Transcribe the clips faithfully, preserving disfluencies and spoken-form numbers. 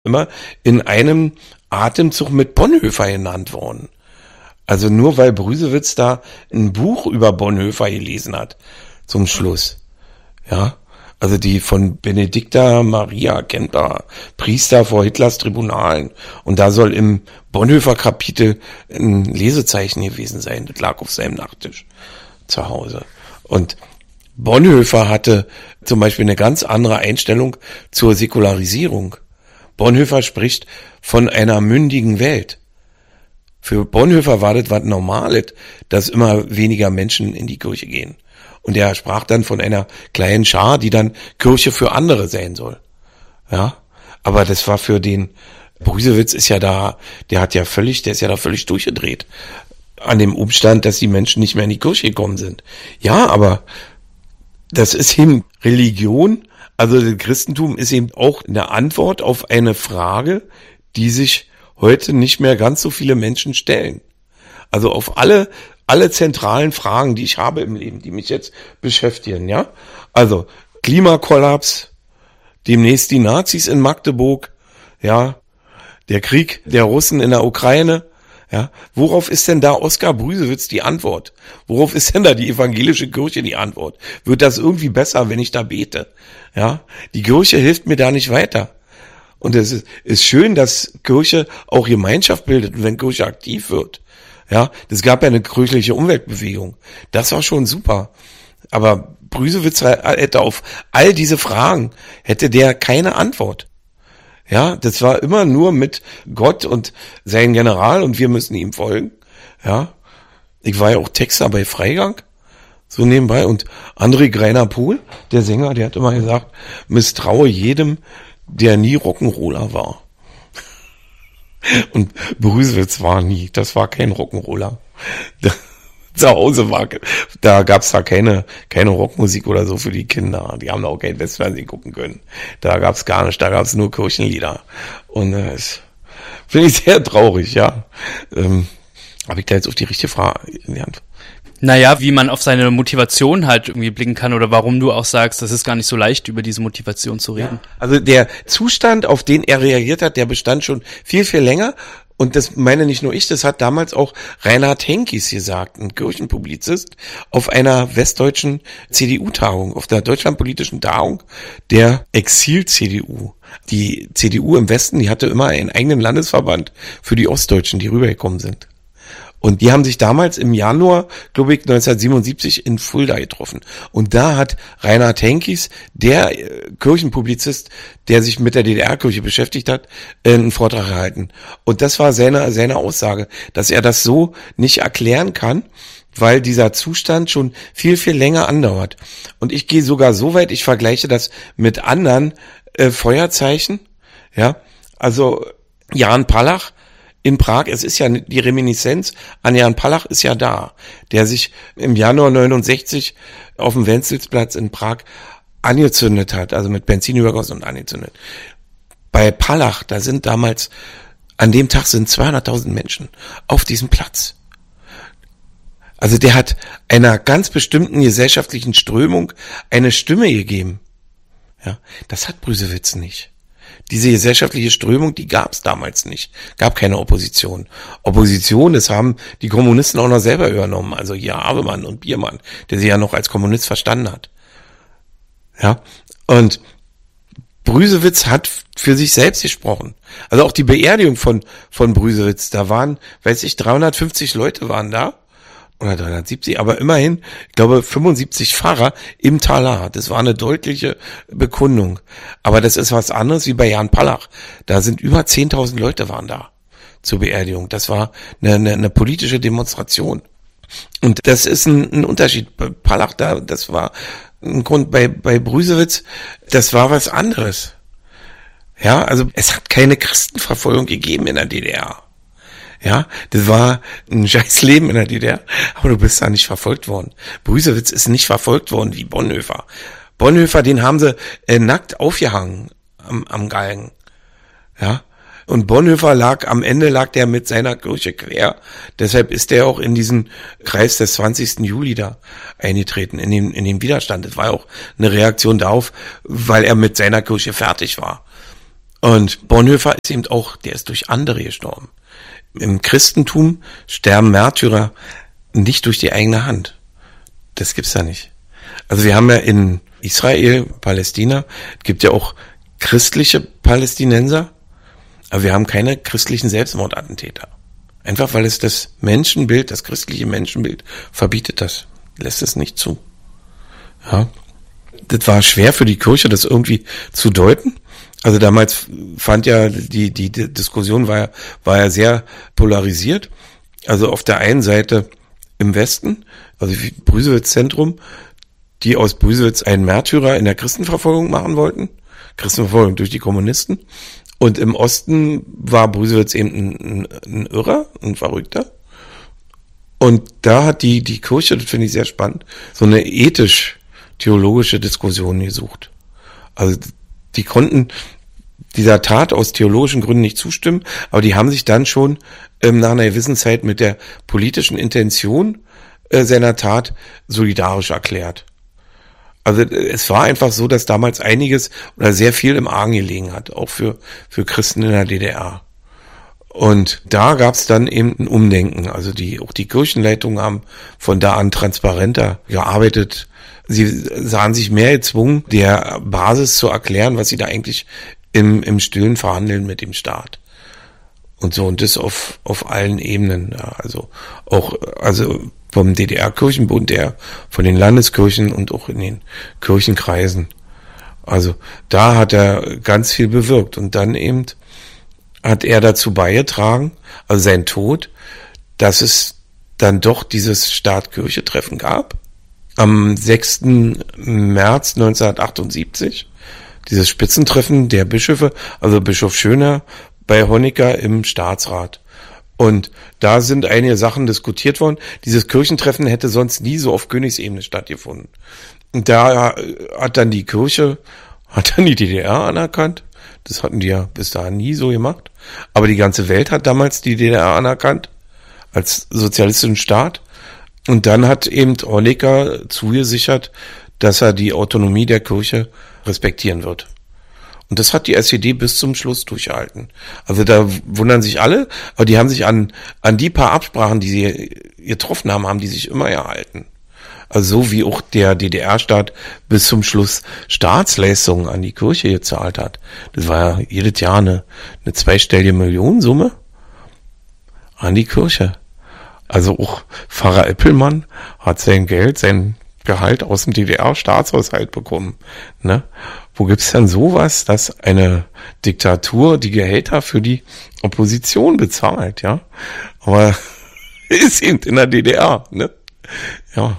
immer in einem Atemzug mit Bonhoeffer genannt worden. Also nur weil Brüsewitz da ein Buch über Bonhoeffer gelesen hat, zum Schluss. Ja, also die von Benedicta Maria Kemper, Priester vor Hitlers Tribunalen. Und da soll im Bonhoeffer-Kapitel ein Lesezeichen gewesen sein. Das lag auf seinem Nachttisch zu Hause. Und Bonhoeffer hatte zum Beispiel eine ganz andere Einstellung zur Säkularisierung. Bonhoeffer spricht von einer mündigen Welt. Für Bonhoeffer war das was Normales, dass immer weniger Menschen in die Kirche gehen. Und er sprach dann von einer kleinen Schar, die dann Kirche für andere sein soll. Ja, aber das war für den Brüsewitz ist ja da, der hat ja völlig, der ist ja da völlig durchgedreht an dem Umstand, dass die Menschen nicht mehr in die Kirche gekommen sind. Ja, aber das ist eben Religion, also das Christentum ist eben auch eine Antwort auf eine Frage, die sich heute nicht mehr ganz so viele Menschen stellen. Also auf alle alle zentralen Fragen, die ich habe im Leben, die mich jetzt beschäftigen, ja? Also Klimakollaps, demnächst die Nazis in Magdeburg, ja, der Krieg der Russen in der Ukraine, ja? Worauf ist denn da Oskar Brüsewitz die Antwort? Worauf ist denn da die evangelische Kirche die Antwort? Wird das irgendwie besser, wenn ich da bete? Ja? Die Kirche hilft mir da nicht weiter. Und es ist, ist schön, dass Kirche auch Gemeinschaft bildet und wenn Kirche aktiv wird. Ja, das gab ja eine kirchliche Umweltbewegung. Das war schon super. Aber Brüsewitz hätte auf all diese Fragen, hätte der keine Antwort. Ja, das war immer nur mit Gott und sein General und wir müssen ihm folgen. Ja, ich war ja auch Texter bei Freigang, so nebenbei. Und André Greiner-Pohl, der Sänger, der hat immer gesagt, misstraue jedem, der nie Rock'n'Roller war. Und Brüsewitz war nie, das war kein Rock'n'Roller. Zu Hause war, da gab's da keine, keine Rockmusik oder so für die Kinder. Die haben auch kein Westfernsehen gucken können. Da gab's gar nicht, da gab's nur Kirchenlieder. Und äh, das finde ich sehr traurig, ja. Ähm, habe ich da jetzt auf die richtige Frage in die Hand? Naja, wie man auf seine Motivation halt irgendwie blicken kann oder warum du auch sagst, das ist gar nicht so leicht, über diese Motivation zu reden. Ja, also der Zustand, auf den er reagiert hat, der bestand schon viel, viel länger. Und das meine nicht nur ich, das hat damals auch Reinhard Henkis gesagt, ein Kirchenpublizist, auf einer westdeutschen C D U-Tagung, auf der deutschlandpolitischen Tagung der Exil-C D U. Die C D U im Westen, die hatte immer einen eigenen Landesverband für die Ostdeutschen, die rübergekommen sind. Und die haben sich damals im Januar, glaube ich, neunzehnhundertsiebenundsiebzig in Fulda getroffen. Und da hat Reinhard Henkis, der äh, Kirchenpublizist, der sich mit der D D R-Kirche beschäftigt hat, äh, einen Vortrag gehalten. Und das war seine, seine Aussage, dass er das so nicht erklären kann, weil dieser Zustand schon viel, viel länger andauert. Und ich gehe sogar so weit, ich vergleiche das mit anderen äh, Feuerzeichen. Ja, also Jan Palach in Prag, es ist ja die Reminiszenz an Jan Palach ist ja da, der sich im Januar neunundsechzig auf dem Wenzelsplatz in Prag angezündet hat, also mit Benzin übergossen und angezündet. Bei Palach, da sind damals, an dem Tag sind zweihunderttausend Menschen auf diesem Platz. Also der hat einer ganz bestimmten gesellschaftlichen Strömung eine Stimme gegeben. Ja, das hat Brüsewitz nicht. Diese gesellschaftliche Strömung, die gab es damals nicht. Gab keine Opposition. Opposition, das haben die Kommunisten auch noch selber übernommen. Also hier Havemann und Biermann, der sich ja noch als Kommunist verstanden hat. Ja, und Brüsewitz hat für sich selbst gesprochen. Also auch die Beerdigung von von Brüsewitz, da waren, weiß ich, dreihundertfünfzig Leute waren da. Oder dreihundertsiebzig, aber immerhin, ich glaube, fünfundsiebzig Pfarrer im Talar. Das war eine deutliche Bekundung. Aber das ist was anderes wie bei Jan Palach. Da sind über zehntausend Leute waren da zur Beerdigung. Das war eine, eine, eine politische Demonstration. Und das ist ein, ein Unterschied. Bei Palach, da, das war ein Grund. Bei, bei Brüsewitz, das war was anderes. Ja, also es hat keine Christenverfolgung gegeben in der D D R. Ja, das war ein scheiß Leben in der D D R, aber du bist da nicht verfolgt worden. Brüsewitz ist nicht verfolgt worden wie Bonhoeffer. Bonhoeffer, den haben sie äh, nackt aufgehangen am, am Galgen. Ja, und Bonhoeffer lag, am Ende lag der mit seiner Kirche quer. Deshalb ist der auch in diesen Kreis des zwanzigsten Juli da eingetreten, in den, in den Widerstand. Das war auch eine Reaktion darauf, weil er mit seiner Kirche fertig war. Und Bonhoeffer ist eben auch, der ist durch andere gestorben. Im Christentum sterben Märtyrer nicht durch die eigene Hand. Das gibt's da nicht. Also wir haben ja in Israel, Palästina, gibt ja auch christliche Palästinenser, aber wir haben keine christlichen Selbstmordattentäter. Einfach weil es das Menschenbild, das christliche Menschenbild verbietet das, lässt es nicht zu. Ja. Das war schwer für die Kirche, das irgendwie zu deuten. Also damals fand ja die, die, die Diskussion war ja, war ja sehr polarisiert. Also auf der einen Seite im Westen, also wie Brüsewitz-Zentrum, die aus Brüsewitz einen Märtyrer in der Christenverfolgung machen wollten. Christenverfolgung durch die Kommunisten. Und im Osten war Brüsewitz eben ein, ein, ein Irrer, ein Verrückter. Und da hat die, die Kirche, das finde ich sehr spannend, so eine ethisch-theologische Diskussion gesucht. Also die konnten dieser Tat aus theologischen Gründen nicht zustimmen, aber die haben sich dann schon ähm, nach einer gewissen Zeit mit der politischen Intention äh, seiner Tat solidarisch erklärt. Also es war einfach so, dass damals einiges oder sehr viel im Argen gelegen hat, auch für für Christen in der D D R. Und da gab es dann eben ein Umdenken. Also die auch die Kirchenleitungen haben von da an transparenter gearbeitet. Sie sahen sich mehr gezwungen, der Basis zu erklären, was sie da eigentlich im im Stillen verhandeln mit dem Staat. Und so, und das auf auf allen Ebenen. Ja, also auch also vom D D R-Kirchenbund, der von den Landeskirchen und auch in den Kirchenkreisen. Also da hat er ganz viel bewirkt. Und dann eben hat er dazu beigetragen, also sein Tod, dass es dann doch dieses Staat-Kirche-Treffen gab. Am sechsten März neunzehnhundertachtundsiebzig, dieses Spitzentreffen der Bischöfe, also Bischof Schöner bei Honecker im Staatsrat. Und da sind einige Sachen diskutiert worden. Dieses Kirchentreffen hätte sonst nie so auf Königsebene stattgefunden. Und da hat dann die Kirche, hat dann die D D R anerkannt. Das hatten die ja bis dahin nie so gemacht. Aber die ganze Welt hat damals die D D R anerkannt als sozialistischen Staat. Und dann hat eben Honecker zugesichert, dass er die Autonomie der Kirche respektieren wird. Und das hat die S E D bis zum Schluss durchgehalten. Also da wundern sich alle, aber die haben sich an an die paar Absprachen, die sie getroffen haben, haben die sich immer erhalten. Also so wie auch der D D R-Staat bis zum Schluss Staatsleistungen an die Kirche gezahlt hat. Das war ja jedes Jahr eine, eine zweistellige Millionensumme an die Kirche. Also auch Pfarrer Eppelmann hat sein Geld, sein Gehalt aus dem D D R-Staatshaushalt bekommen. Ne? Wo gibt's denn sowas, dass eine Diktatur die Gehälter für die Opposition bezahlt, ja? Aber ist eben in der D D R, ne? Ja.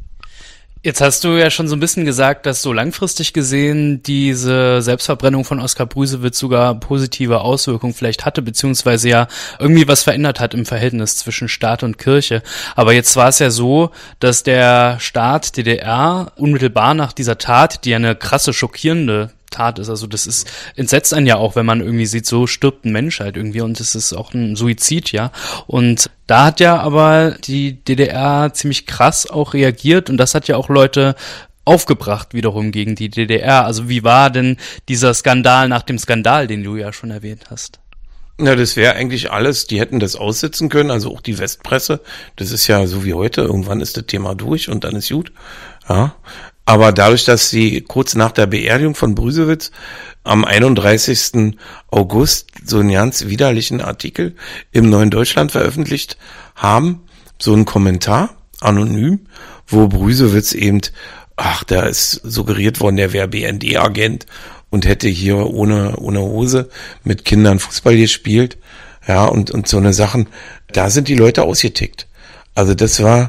Jetzt hast du ja schon so ein bisschen gesagt, dass so langfristig gesehen diese Selbstverbrennung von Oskar Brüsewitz sogar positive Auswirkungen vielleicht hatte, beziehungsweise ja irgendwie was verändert hat im Verhältnis zwischen Staat und Kirche. Aber jetzt war es ja so, dass der Staat D D R unmittelbar nach dieser Tat, die ja eine krasse, schockierende Tat ist, also das ist, entsetzt einen ja auch, wenn man irgendwie sieht, so stirbt ein Mensch halt irgendwie und das ist auch ein Suizid, ja. Und da hat ja aber die D D R ziemlich krass auch reagiert und das hat ja auch Leute aufgebracht wiederum gegen die D D R. Also wie war denn dieser Skandal nach dem Skandal, den du ja schon erwähnt hast? Na, das wäre eigentlich alles, die hätten das aussitzen können, also auch die Westpresse. Das ist ja so wie heute, irgendwann ist das Thema durch und dann ist gut, ja. Aber dadurch, dass sie kurz nach der Beerdigung von Brüsewitz am einunddreißigsten August so einen ganz widerlichen Artikel im Neuen Deutschland veröffentlicht haben, so einen Kommentar, anonym, wo Brüsewitz eben, ach, da ist suggeriert worden, der wäre B N D-Agent und hätte hier ohne ohne Hose mit Kindern Fußball gespielt, ja, und und so eine Sachen, da sind die Leute ausgetickt. Also das war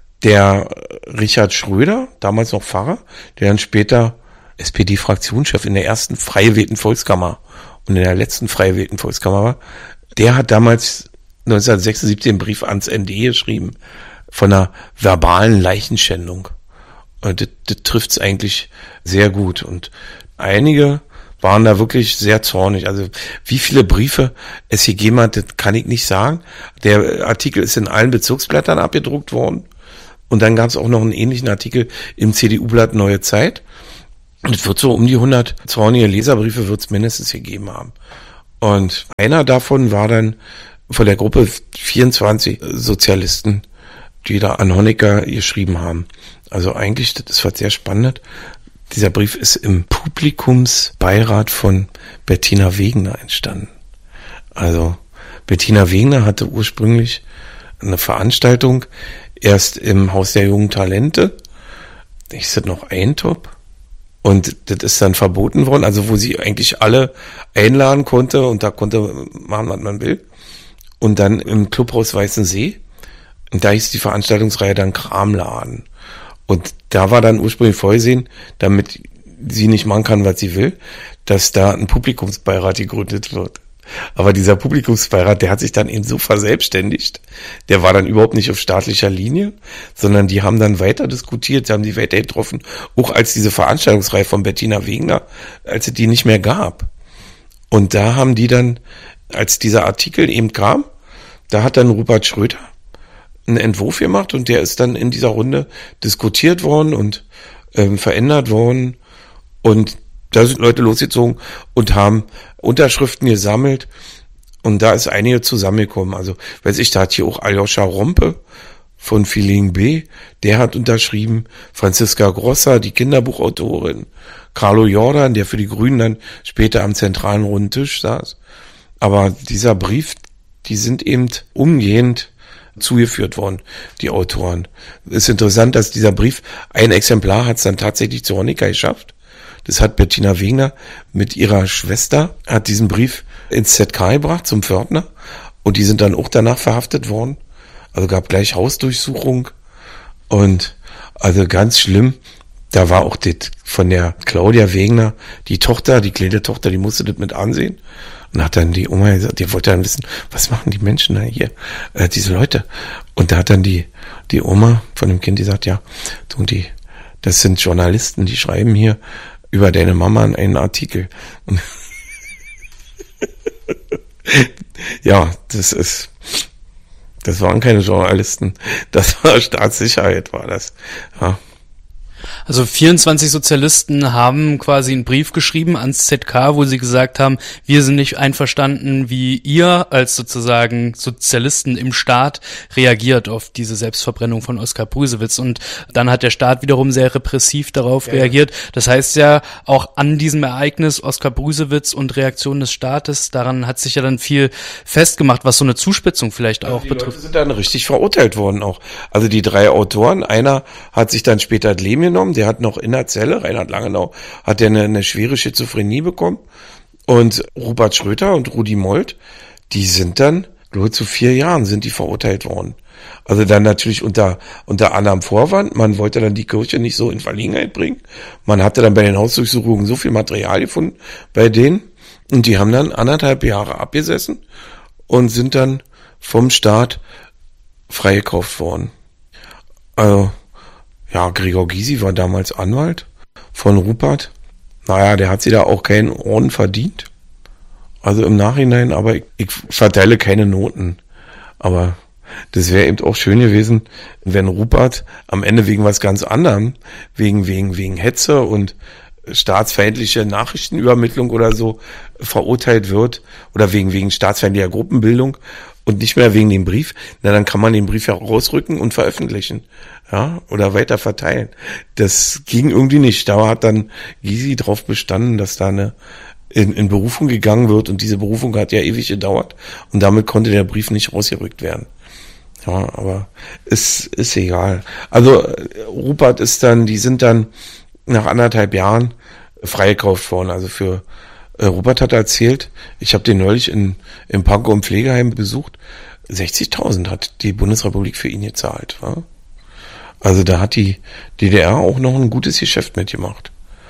der Richard Schröder, damals noch Pfarrer, der dann später S P D-Fraktionschef in der ersten frei gewählten Volkskammer und in der letzten frei gewählten Volkskammer war, der hat damals neunzehnhundertsechsundsiebzig einen Brief ans N D geschrieben von einer verbalen Leichenschändung. Und das, das trifft's eigentlich sehr gut. Und einige waren da wirklich sehr zornig. Also wie viele Briefe es gegeben hat, das kann ich nicht sagen. Der Artikel ist in allen Bezirksblättern abgedruckt worden. Und dann gab es auch noch einen ähnlichen Artikel im C D U-Blatt Neue Zeit. Und es wird so um die hundert zornige Leserbriefe wird es mindestens gegeben haben. Und einer davon war dann von der Gruppe vierundzwanzig Sozialisten, die da an Honecker geschrieben haben. Also eigentlich, das war sehr spannend. Dieser Brief ist im Publikumsbeirat von Bettina Wegner entstanden. Also Bettina Wegner hatte ursprünglich eine Veranstaltung erst im Haus der jungen Talente. Ich sitze noch Eintop. Und das ist dann verboten worden, also wo sie eigentlich alle einladen konnte und da konnte machen, was man will. Und dann im Clubhaus Weißensee, und da hieß die Veranstaltungsreihe dann Kramladen. Und da war dann ursprünglich vorgesehen, damit sie nicht machen kann, was sie will, dass da ein Publikumsbeirat gegründet wird. Aber dieser Publikumsbeirat, der hat sich dann eben so verselbstständigt, der war dann überhaupt nicht auf staatlicher Linie, sondern die haben dann weiter diskutiert, die haben die weiter getroffen, auch als diese Veranstaltungsreihe von Bettina Wegner, als es die nicht mehr gab. Und da haben die dann, als dieser Artikel eben kam, da hat dann Rupert Schröter einen Entwurf gemacht und der ist dann in dieser Runde diskutiert worden und ähm, verändert worden und da sind Leute losgezogen und haben Unterschriften gesammelt und da ist einige zusammengekommen. Also, weiß ich, da hat hier auch Aljoscha Rompe von Feeling B, der hat unterschrieben, Franziska Grosser, die Kinderbuchautorin, Carlo Jordan, der für die Grünen dann später am zentralen runden Tisch saß. Aber dieser Brief, die sind eben umgehend zugeführt worden, die Autoren. Es ist interessant, dass dieser Brief, ein Exemplar hat es dann tatsächlich zu Honecker geschafft. Das hat Bettina Wegner mit ihrer Schwester, hat diesen Brief ins Z K gebracht zum Pförtner und die sind dann auch danach verhaftet worden. Also gab gleich Hausdurchsuchung und also ganz schlimm. Da war auch das von der Claudia Wegner, die Tochter, die kleine Tochter, die musste das mit ansehen. Und hat dann die Oma gesagt, die wollte dann wissen, was machen die Menschen da hier, äh, diese Leute. Und da hat dann die die Oma von dem Kind gesagt, ja, du, die, das sind Journalisten, die schreiben hier über deine Mama in einen Artikel. Und ja, das ist, das waren keine Journalisten, das war Staatssicherheit, war das. Ja. Also vierundzwanzig Sozialisten haben quasi einen Brief geschrieben ans Z K, wo sie gesagt haben, wir sind nicht einverstanden, wie ihr als sozusagen Sozialisten im Staat reagiert auf diese Selbstverbrennung von Oskar Brusewitz. Und dann hat der Staat wiederum sehr repressiv darauf ja. reagiert. Das heißt ja, auch an diesem Ereignis Oskar Brusewitz und Reaktion des Staates, daran hat sich ja dann viel festgemacht, was so eine Zuspitzung vielleicht auch die betrifft. Leute sind dann richtig verurteilt worden auch. Also die drei Autoren, einer hat sich dann später das Leben genommen, der hat noch in der Zelle, Reinhard Langenau, hat der eine, eine schwere Schizophrenie bekommen. Und Rupert Schröter und Rudi Molt, die sind dann, nur zu vier Jahren sind die verurteilt worden. Also dann natürlich unter, unter anderem Vorwand, man wollte dann die Kirche nicht so in Verlegenheit bringen. Man hatte dann bei den Hausdurchsuchungen so viel Material gefunden bei denen. Und die haben dann anderthalb Jahre abgesessen und sind dann vom Staat freigekauft worden. Also, ja, Gregor Gysi war damals Anwalt von Rupert. Naja, der hat sich da auch keinen Orden verdient. Also im Nachhinein, aber ich, ich verteile keine Noten. Aber das wäre eben auch schön gewesen, wenn Rupert am Ende wegen was ganz anderem, wegen, wegen, wegen Hetze und staatsfeindliche Nachrichtenübermittlung oder so verurteilt wird oder wegen, wegen staatsfeindlicher Gruppenbildung und nicht mehr wegen dem Brief, na dann kann man den Brief ja rausrücken und veröffentlichen, ja, oder weiter verteilen. Das ging irgendwie nicht. Da hat dann Gysi drauf bestanden, dass da eine in, in Berufung gegangen wird und diese Berufung hat ja ewig gedauert und damit konnte der Brief nicht rausgerückt werden. Ja, aber es ist egal. Also Rupert ist dann, die sind dann nach anderthalb Jahren freigekauft worden. Also für äh, Rupert hat er erzählt, ich habe den neulich in im Pankow im Pflegeheim besucht, sechzigtausend hat die Bundesrepublik für ihn gezahlt. Ja? Also da hat die D D R auch noch ein gutes Geschäft mitgemacht.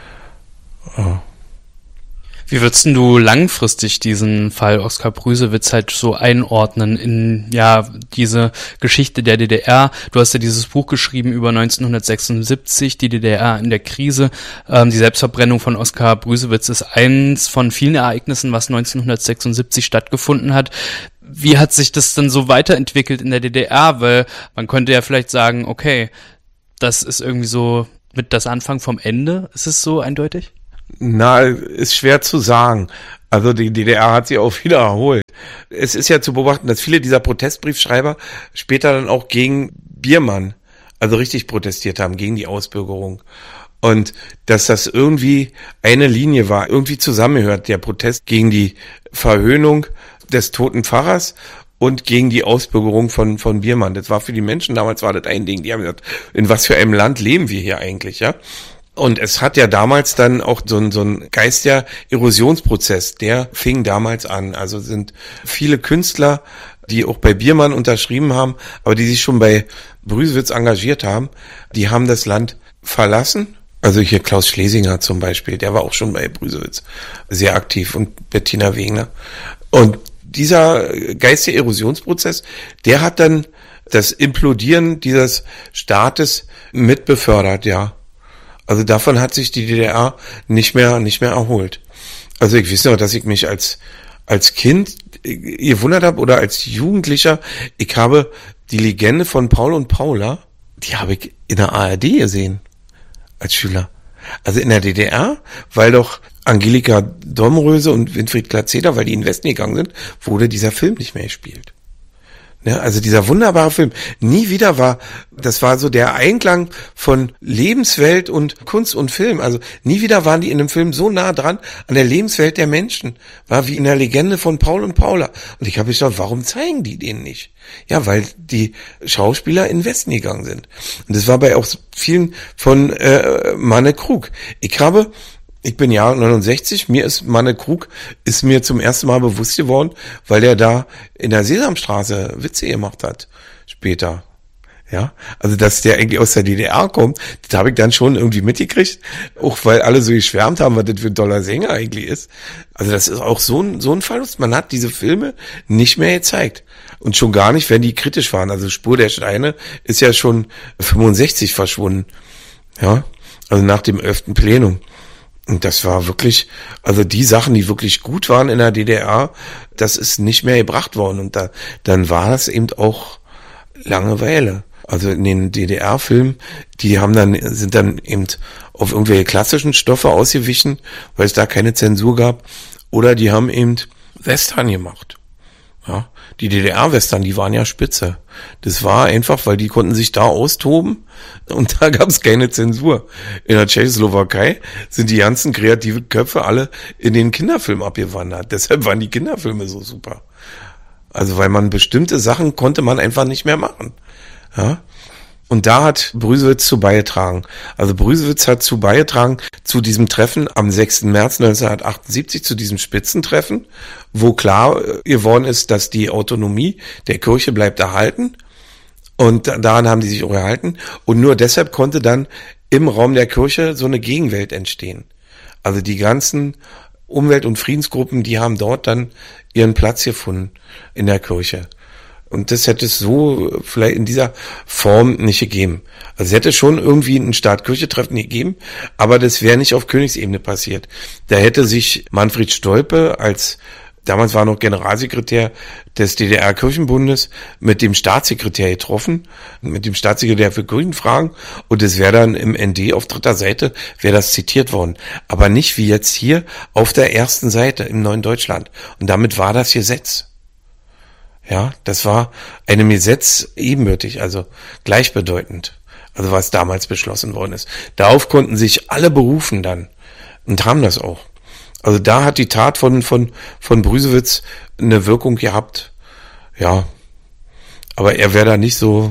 Ja. Wie würdest du langfristig diesen Fall Oskar Brusewitz halt so einordnen in, ja, diese Geschichte der D D R? Du hast ja dieses Buch geschrieben über neunzehnhundertsechsundsiebzig, die D D R in der Krise. Ähm, die Selbstverbrennung von Oskar Brusewitz ist eins von vielen Ereignissen, was neunzehnhundertsechsundsiebzig stattgefunden hat. Wie hat sich das dann so weiterentwickelt in der D D R? Weil man könnte ja vielleicht sagen, okay, das ist irgendwie so mit das Anfang vom Ende? Ist es so eindeutig? Na, ist schwer zu sagen. Also die D D R hat sich auch wieder erholt. Es ist ja zu beobachten, dass viele dieser Protestbriefschreiber später dann auch gegen Biermann, also richtig protestiert haben, gegen die Ausbürgerung. Und dass das irgendwie eine Linie war, irgendwie zusammengehört, der Protest gegen die Verhöhnung des toten Pfarrers und gegen die Ausbürgerung von von Biermann. Das war für die Menschen damals war das ein Ding. Die haben gesagt, in was für einem Land leben wir hier eigentlich, ja? Und es hat ja damals dann auch so ein, so ein Geist der Erosionsprozess, der fing damals an. Also sind viele Künstler, die auch bei Biermann unterschrieben haben, aber die sich schon bei Brüsewitz engagiert haben, die haben das Land verlassen. Also hier Klaus Schlesinger zum Beispiel, der war auch schon bei Brüsewitz sehr aktiv und Bettina Wegner. Und dieser Geist der Erosionsprozess, der hat dann das Implodieren dieses Staates mit befördert, ja. Also davon hat sich die D D R nicht mehr, nicht mehr erholt. Also ich weiß noch, dass ich mich als, als Kind gewundert habe oder als Jugendlicher, ich habe die Legende von Paul und Paula, die habe ich in der A R D gesehen, als Schüler. Also in der D D R, weil doch Angelika Domröse und Winfried Glatzeder, weil die in den Westen gegangen sind, wurde dieser Film nicht mehr gespielt. Ja, also dieser wunderbare Film, nie wieder war, das war so der Einklang von Lebenswelt und Kunst und Film. Also nie wieder waren die in dem Film so nah dran an der Lebenswelt der Menschen. War wie in der Legende von Paul und Paula. Und ich habe mich gedacht, warum zeigen die den nicht? Ja, weil die Schauspieler in den Westen gegangen sind. Und das war bei auch vielen von äh, Manne Krug. Ich habe... Ich bin Jahrgang neunundsechzig, mir ist Manne Krug, ist mir zum ersten Mal bewusst geworden, weil der da in der Sesamstraße Witze gemacht hat, später. Ja, also dass der eigentlich aus der D D R kommt, das habe ich dann schon irgendwie mitgekriegt, auch weil alle so geschwärmt haben, was das für ein toller Sänger eigentlich ist. Also das ist auch so ein, so ein Verlust. Man hat diese Filme nicht mehr gezeigt. Und schon gar nicht, wenn die kritisch waren. Also Spur der Steine ist ja schon fünfundsechzig verschwunden. Ja, also nach dem elften Plenum. Und das war wirklich, also die Sachen, die wirklich gut waren in der D D R, das ist nicht mehr gebracht worden. Und da, dann war das eben auch Langeweile. Also in den D D R-Filmen, die haben dann, sind dann eben auf irgendwelche klassischen Stoffe ausgewichen, weil es da keine Zensur gab. Oder die haben eben Western gemacht. Ja, die D D R-Western, die waren ja spitze. Das war einfach, weil die konnten sich da austoben und da gab es keine Zensur. In der Tschechoslowakei sind die ganzen kreativen Köpfe alle in den Kinderfilm abgewandert. Deshalb waren die Kinderfilme so super. Also weil man bestimmte Sachen konnte man einfach nicht mehr machen. Ja. Und da hat Brüsewitz zu beigetragen. Also Brüsewitz hat zu beigetragen zu diesem Treffen am sechsten März neunzehnhundertachtundsiebzig, zu diesem Spitzentreffen, wo klar geworden ist, dass die Autonomie der Kirche bleibt erhalten. Und daran haben die sich auch erhalten. Und nur deshalb konnte dann im Raum der Kirche so eine Gegenwelt entstehen. Also die ganzen Umwelt- und Friedensgruppen, die haben dort dann ihren Platz gefunden in der Kirche. Und das hätte es so vielleicht in dieser Form nicht gegeben. Also es hätte schon irgendwie ein Staat-Kirche-Treffen gegeben, aber das wäre nicht auf Königsebene passiert. Da hätte sich Manfred Stolpe als, damals war noch Generalsekretär des D D R-Kirchenbundes, mit dem Staatssekretär getroffen, mit dem Staatssekretär für Kirchenfragen, und es wäre dann im N D auf dritter Seite, wäre das zitiert worden. Aber nicht wie jetzt hier auf der ersten Seite im Neuen Deutschland. Und damit war das Gesetz. Ja, das war einem Gesetz ebenbürtig, also gleichbedeutend, also was damals beschlossen worden ist. Darauf konnten sich alle berufen dann und haben das auch. Also da hat die Tat von von von Brüsewitz eine Wirkung gehabt. Ja, aber er wäre da nicht so.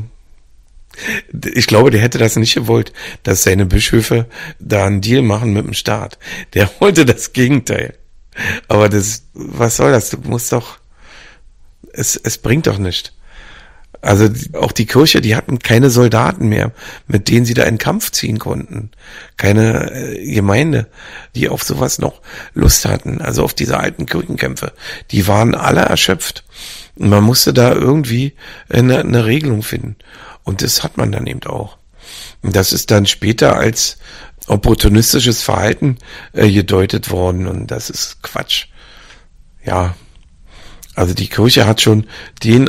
Ich glaube, der hätte das nicht gewollt, dass seine Bischöfe da einen Deal machen mit dem Staat. Der wollte das Gegenteil. Aber das, was soll das? Du musst doch. Es, es bringt doch nichts. Also auch die Kirche, die hatten keine Soldaten mehr, mit denen sie da in Kampf ziehen konnten. Keine äh, Gemeinde, die auf sowas noch Lust hatten. Also auf diese alten Kirchenkämpfe. Die waren alle erschöpft. Und man musste da irgendwie eine, eine Regelung finden. Und das hat man dann eben auch. Und das ist dann später als opportunistisches Verhalten äh, gedeutet worden. Und das ist Quatsch. Ja. Also die Kirche hat schon den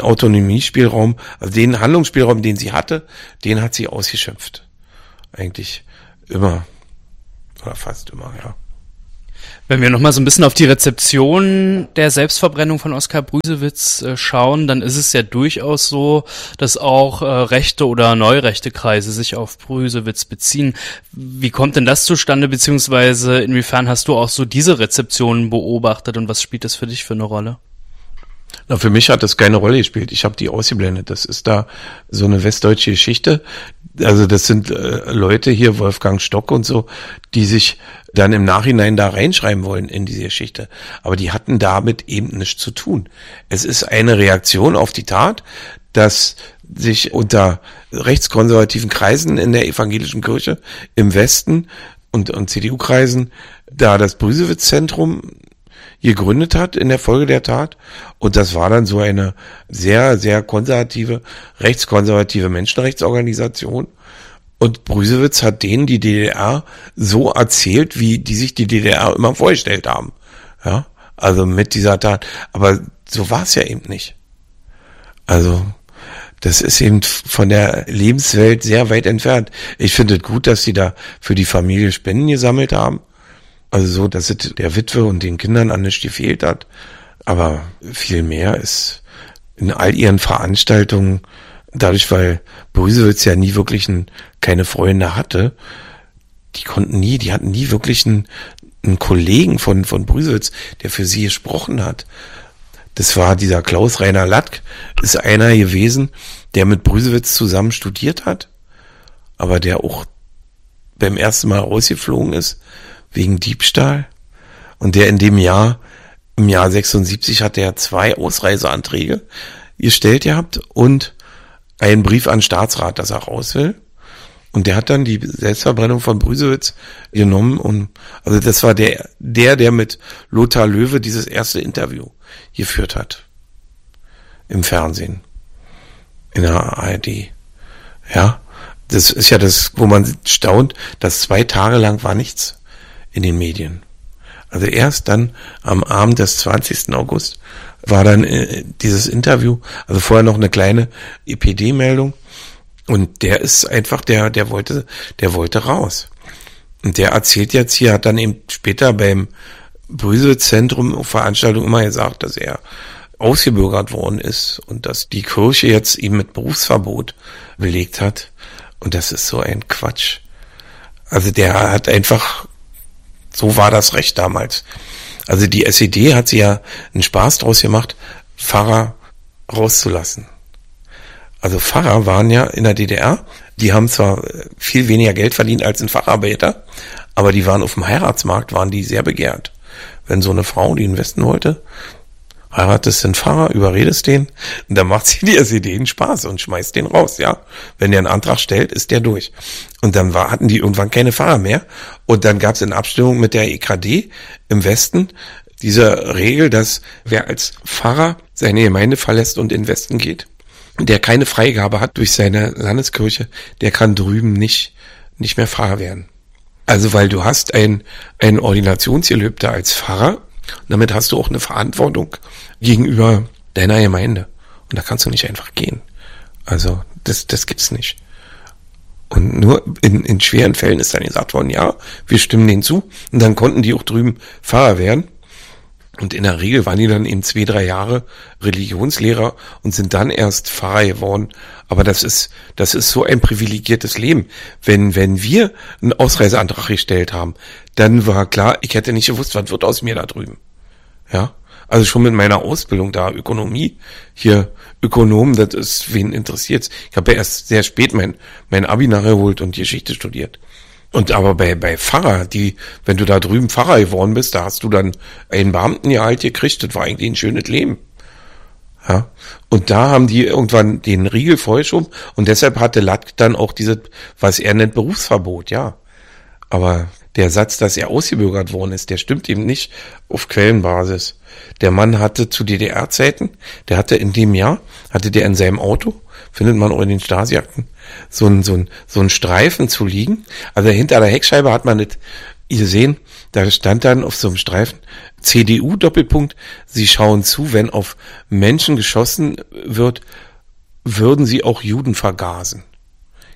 Autonomiespielraum, also den Handlungsspielraum, den sie hatte, den hat sie ausgeschöpft. Eigentlich Immer. Oder fast immer, ja. Wenn wir nochmal so ein bisschen auf die Rezeption der Selbstverbrennung von Oskar Brüsewitz äh, schauen, dann ist es ja durchaus so, dass auch äh, rechte oder neurechte Kreise sich auf Brüsewitz beziehen. Wie kommt denn das zustande, beziehungsweise inwiefern hast du auch so diese Rezeption beobachtet und was spielt das für dich für eine Rolle? Na, für mich hat das keine Rolle gespielt. Ich habe die ausgeblendet. Das ist da so eine westdeutsche Geschichte. Also das sind äh, Leute hier, Wolfgang Stock und so, die sich dann im Nachhinein da reinschreiben wollen in diese Geschichte. Aber die hatten damit eben nichts zu tun. Es ist eine Reaktion auf die Tat, dass sich unter rechtskonservativen Kreisen in der evangelischen Kirche im Westen und, und C D U-Kreisen da das Brüsewitz-Zentrum gegründet hat in der Folge der Tat. Und das war dann so eine sehr, sehr konservative, rechtskonservative Menschenrechtsorganisation. Und Brüsewitz hat denen die D D R so erzählt, wie die sich die D D R immer vorgestellt haben. Ja, also mit dieser Tat. Aber so war es ja eben nicht. Also, das ist eben von der Lebenswelt sehr weit entfernt. Ich finde es gut, dass sie da für die Familie Spenden gesammelt haben. Also so, dass es der Witwe und den Kindern an nichts gefehlt hat. Aber viel mehr ist in all ihren Veranstaltungen, dadurch, weil Brüsewitz ja nie wirklich ein, keine Freunde hatte, die konnten nie, die hatten nie wirklich einen, einen Kollegen von, von Brüsewitz, der für sie gesprochen hat. Das war dieser Klaus-Rainer Lattk, ist einer gewesen, der mit Brüsewitz zusammen studiert hat, aber der auch beim ersten Mal rausgeflogen ist, wegen Diebstahl. Und der in dem Jahr, im Jahr sechsundsiebzig, hat er zwei Ausreiseanträge gestellt gehabt und einen Brief an Staatsrat, dass er raus will. Und der hat dann die Selbstverbrennung von Brüsewitz genommen und, also das war der, der, der mit Lothar Löwe dieses erste Interview geführt hat. Im Fernsehen. In der A R D. Ja. Das ist ja das, wo man staunt, dass zwei Tage lang war nichts in den Medien. Also erst dann am Abend des zwanzigsten August war dann äh, dieses Interview, also vorher noch eine kleine E P D-Meldung und der ist einfach, der, der wollte, der wollte raus. Und der erzählt jetzt hier, hat dann eben später beim Brüsewitz-Zentrum auf Veranstaltung immer gesagt, dass er ausgebürgert worden ist und dass die Kirche jetzt ihm mit Berufsverbot belegt hat. Und das ist so ein Quatsch. Also der hat einfach, so war das Recht damals. Also die S E D hat sie ja einen Spaß draus gemacht, Pfarrer rauszulassen. Also Pfarrer waren ja in der D D R, die haben zwar viel weniger Geld verdient als ein Facharbeiter, aber die waren auf dem Heiratsmarkt, waren die sehr begehrt. Wenn so eine Frau, die in den Westen wollte, heiratest den Pfarrer, überredest den, und dann macht sie die S E D einen Spaß und schmeißt den raus, ja. Wenn der einen Antrag stellt, ist der durch. Und dann war, hatten die irgendwann keine Pfarrer mehr. Und dann gab es in Abstimmung mit der E K D im Westen diese Regel, dass wer als Pfarrer seine Gemeinde verlässt und in den Westen geht, der keine Freigabe hat durch seine Landeskirche, der kann drüben nicht, nicht mehr Pfarrer werden. Also weil du hast ein, ein Ordinationsgelübde als Pfarrer, und damit hast du auch eine Verantwortung gegenüber deiner Gemeinde. Und da kannst du nicht einfach gehen. Also, das, das gibt's nicht. Und nur in, in schweren Fällen ist dann gesagt worden, ja, wir stimmen denen zu. Und dann konnten die auch drüben Pfarrer werden. Und in der Regel waren die dann eben zwei, drei Jahre Religionslehrer und sind dann erst Pfarrer geworden. Aber das ist, das ist so ein privilegiertes Leben. Wenn, wenn wir einen Ausreiseantrag gestellt haben, dann war klar, ich hätte nicht gewusst, was wird aus mir da drüben. Ja. Also schon mit meiner Ausbildung da, Ökonomie, hier Ökonom, das ist, wen interessiert's. Ich habe ja erst sehr spät mein, mein Abi nachgeholt und Geschichte studiert. Und aber bei, bei Pfarrer, die, wenn du da drüben Pfarrer geworden bist, da hast du dann einen Beamtengehalt gekriegt, das war eigentlich ein schönes Leben. Ja. Und da haben die irgendwann den Riegel vorgeschoben und deshalb hatte Lattk dann auch dieses, was er nennt, Berufsverbot, ja. Aber der Satz, dass er ausgebürgert worden ist, der stimmt eben nicht auf Quellenbasis. Der Mann hatte zu D D R-Zeiten, der hatte in dem Jahr, hatte der in seinem Auto, findet man auch in den Stasi-Akten, so ein, so ein, so ein Streifen zu liegen. Also hinter der Heckscheibe hat man das gesehen, da stand dann auf so einem Streifen C D U Doppelpunkt, sie schauen zu, wenn auf Menschen geschossen wird, würden sie auch Juden vergasen.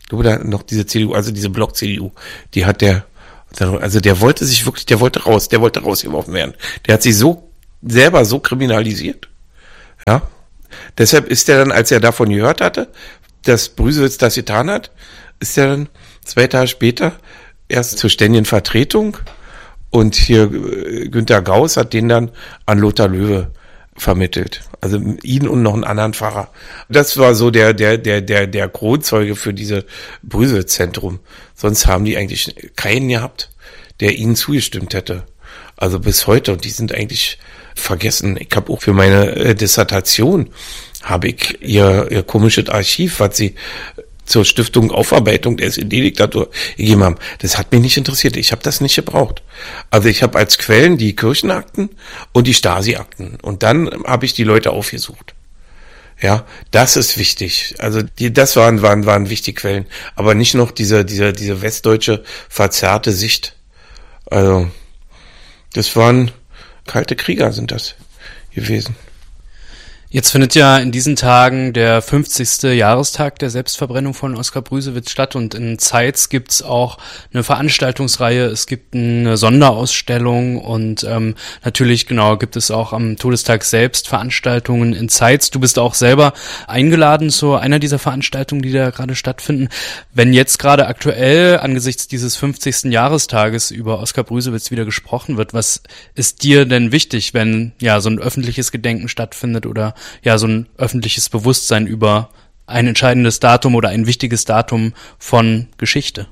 glaube, da noch diese C D U, also diese Block-C D U, die hat der, also der wollte sich wirklich, der wollte raus, der wollte rausgeworfen werden. Der hat sich so, selber so kriminalisiert, ja. Deshalb ist er dann, als er davon gehört hatte, dass Brüsewitz das getan hat, ist er dann zwei Tage später erst zur ständigen Vertretung und hier Günter Gauss hat den dann an Lothar Löwe vermittelt. Also ihn und noch einen anderen Pfarrer. Das war so der, der, der, der, der Kronzeuge für diese Brüsewitz-Zentrum. Sonst haben die eigentlich keinen gehabt, der ihnen zugestimmt hätte. Also bis heute. Und die sind eigentlich vergessen. Ich habe auch für meine äh, Dissertation habe ich ihr, ihr komisches Archiv, was sie zur Stiftung Aufarbeitung der S E D-Diktatur gegeben haben. Das hat mich nicht interessiert. Ich habe das nicht gebraucht. Also ich habe als Quellen die Kirchenakten und die Stasi-Akten. Und dann habe ich die Leute aufgesucht. Ja, das ist wichtig. Also die, das waren, waren, waren wichtige Quellen. Aber nicht noch diese, diese, diese westdeutsche verzerrte Sicht. Also, das waren kalte Krieger sind das gewesen. Jetzt findet ja in diesen Tagen der fünfzigste Jahrestag der Selbstverbrennung von Oskar Brüsewitz statt und in Zeitz gibt's auch eine Veranstaltungsreihe, es gibt eine Sonderausstellung und ähm, natürlich genau gibt es auch am Todestag selbst Veranstaltungen in Zeitz. Du bist auch selber eingeladen zu einer dieser Veranstaltungen, die da gerade stattfinden. Wenn jetzt gerade aktuell angesichts dieses fünfzigsten Jahrestages über Oskar Brüsewitz wieder gesprochen wird, was ist dir denn wichtig, wenn ja so ein öffentliches Gedenken stattfindet oder ja so ein öffentliches Bewusstsein über ein entscheidendes Datum oder ein wichtiges Datum von Geschichte?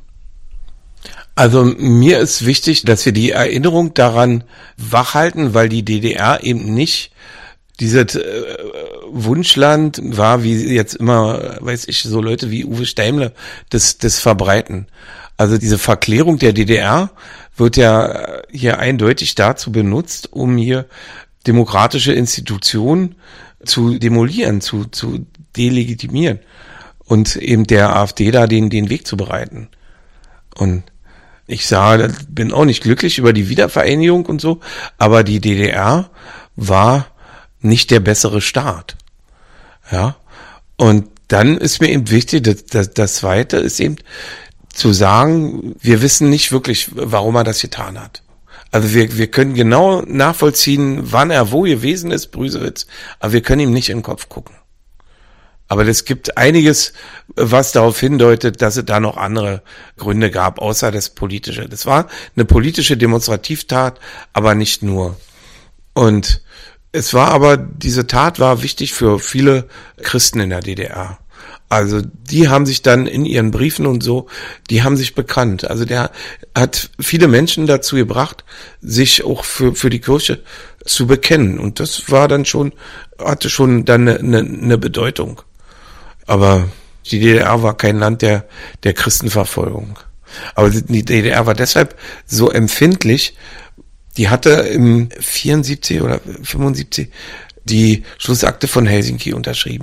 Also mir ist wichtig, dass wir die Erinnerung daran wachhalten, weil die D D R eben nicht dieses äh, Wunschland war, wie jetzt immer, weiß ich, so Leute wie Uwe Steimle das, das verbreiten. Also diese Verklärung der D D R wird ja hier eindeutig dazu benutzt, um hier demokratische Institutionen zu demolieren, zu, zu delegitimieren und eben der AfD da den, den Weg zu bereiten. Und ich sage, bin auch nicht glücklich über die Wiedervereinigung und so, aber die D D R war nicht der bessere Staat. Ja. Und dann ist mir eben wichtig, das, das, das Zweite ist eben zu sagen, wir wissen nicht wirklich, warum er das getan hat. Also wir, wir können genau nachvollziehen, wann er wo gewesen ist, Brüsewitz, aber wir können ihm nicht in den Kopf gucken. Aber es gibt einiges, was darauf hindeutet, dass es da noch andere Gründe gab, außer das Politische. Das war eine politische Demonstrativtat, aber nicht nur. Und es war aber, diese Tat war wichtig für viele Christen in der D D R. Also die haben sich dann in ihren Briefen und so, die haben sich bekannt. Also der hat viele Menschen dazu gebracht, sich auch für für die Kirche zu bekennen. Und das war dann schon, hatte schon dann eine, eine, eine Bedeutung. Aber die D D R war kein Land der der Christenverfolgung. Aber die D D R war deshalb so empfindlich. Die hatte im vierundsiebzig oder fünfundsiebzig die Schlussakte von Helsinki unterschrieben.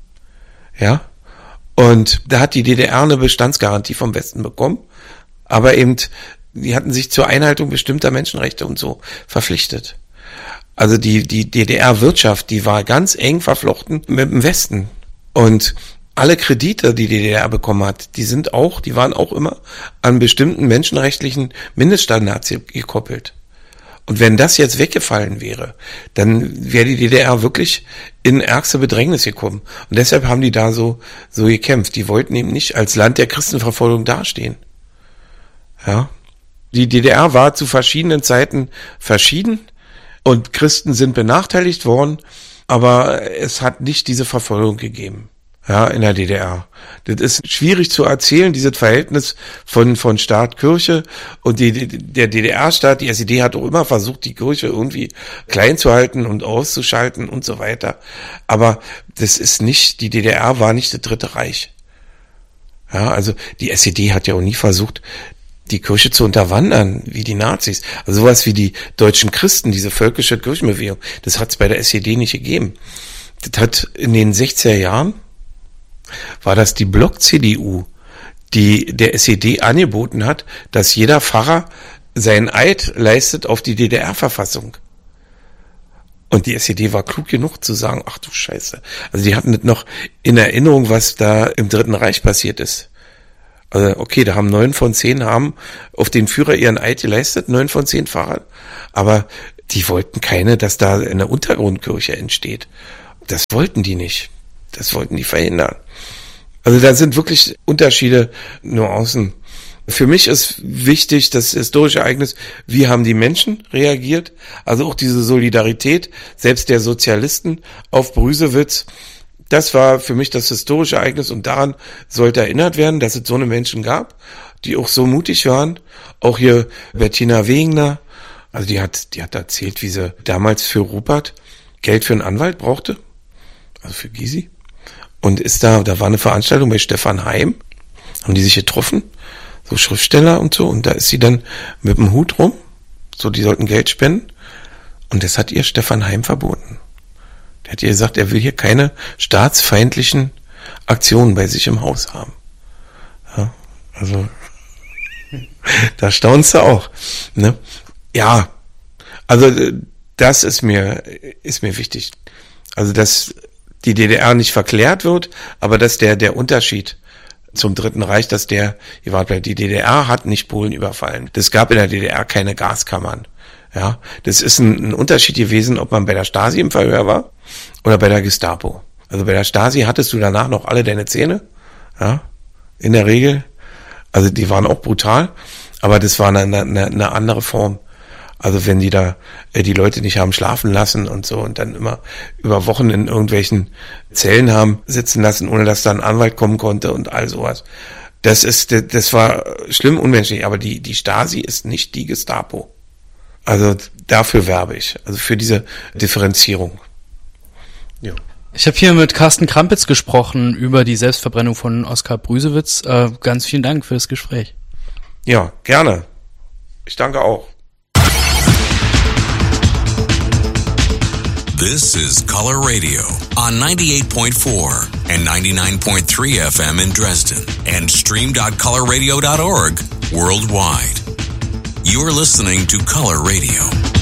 Ja. Und da hat die D D R eine Bestandsgarantie vom Westen bekommen, aber eben, die hatten sich zur Einhaltung bestimmter Menschenrechte und so verpflichtet. Also die, die D D R-Wirtschaft, die war ganz eng verflochten mit dem Westen. Und alle Kredite, die die D D R bekommen hat, die sind auch, die waren auch immer an bestimmten menschenrechtlichen Mindeststandards gekoppelt. Und wenn das jetzt weggefallen wäre, dann wäre die D D R wirklich in ärgste Bedrängnis gekommen. Und deshalb haben die da so, so gekämpft. Die wollten eben nicht als Land der Christenverfolgung dastehen. Ja. Die D D R war zu verschiedenen Zeiten verschieden und Christen sind benachteiligt worden, aber es hat nicht diese Verfolgung gegeben. Ja, in der D D R. Das ist schwierig zu erzählen, dieses Verhältnis von, von Staat, Kirche und die, die, der D D R-Staat, die S E D hat auch immer versucht, die Kirche irgendwie klein zu halten und auszuschalten und so weiter. Aber das ist nicht, die D D R war nicht das Dritte Reich. Ja, also die S E D hat ja auch nie versucht, die Kirche zu unterwandern, wie die Nazis. Also sowas wie die deutschen Christen, diese völkische Kirchenbewegung, das hat es bei der S E D nicht gegeben. Das hat in den sechziger Jahren war das die Block-C D U, die der S E D angeboten hat, dass jeder Pfarrer seinen Eid leistet auf die D D R-Verfassung. Und die S E D war klug genug zu sagen, ach du Scheiße. Also die hatten das noch in Erinnerung, was da im Dritten Reich passiert ist. Also okay, da haben neun von zehn haben auf den Führer ihren Eid geleistet, neun von zehn Fahrern. Aber die wollten keine, dass da eine Untergrundkirche entsteht. Das wollten die nicht. Das wollten die verhindern. Also da sind wirklich Unterschiede, Nuancen. Für mich ist wichtig, das historische Ereignis, wie haben die Menschen reagiert? Also auch diese Solidarität, selbst der Sozialisten auf Brüsewitz. Das war für mich das historische Ereignis und daran sollte erinnert werden, dass es so eine Menschen gab, die auch so mutig waren. Auch hier Bettina Wegener, also die hat, die hat erzählt, wie sie damals für Rupert Geld für einen Anwalt brauchte, also für Gysi. Und ist da, da war eine Veranstaltung bei Stefan Heim, haben die sich getroffen, so Schriftsteller und so, und da ist sie dann mit dem Hut rum, so die sollten Geld spenden, und das hat ihr Stefan Heim verboten. Der hat ihr gesagt, er will hier keine staatsfeindlichen Aktionen bei sich im Haus haben. Ja, also, da staunst du auch, ne? Ja, also, das ist mir, ist mir wichtig. Also, dass die D D R nicht verklärt wird, aber dass der, der Unterschied zum Dritten Reich, dass der, ihr wart bei, die D D R hat nicht Polen überfallen. Es gab in der D D R keine Gaskammern. Ja, das ist ein, ein Unterschied gewesen, ob man bei der Stasi im Verhör war oder bei der Gestapo. Also bei der Stasi hattest du danach noch alle deine Zähne, ja, in der Regel. Also die waren auch brutal, aber das war eine, eine, eine andere Form. Also wenn die da äh, die Leute nicht haben schlafen lassen und so und dann immer über Wochen in irgendwelchen Zellen haben sitzen lassen, ohne dass da ein Anwalt kommen konnte und all sowas. Das ist, das war schlimm, unmenschlich, aber die, die Stasi ist nicht die Gestapo. Also dafür werbe ich, also für diese Differenzierung. Ja. Ich habe hier mit Carsten Krampitz gesprochen über die Selbstverbrennung von Oskar Brüsewitz. Äh, ganz vielen Dank für das Gespräch. Ja, gerne. Ich danke auch. This is Color Radio on ninety-eight point four and ninety-nine point three F M in Dresden and stream dot color radio dot org worldwide. You're listening to Color Radio.